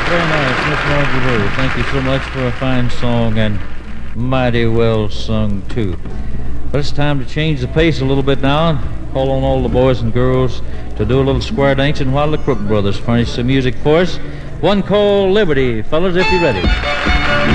Very nice, Miss Margie Bird. Thank you so much for a fine song and mighty well sung, too. But it's time to change the pace a little bit now and call on all the boys and girls to do a little square dancing while the Crook Brothers furnish some music for us. One called Liberty. Fellas, if you're ready.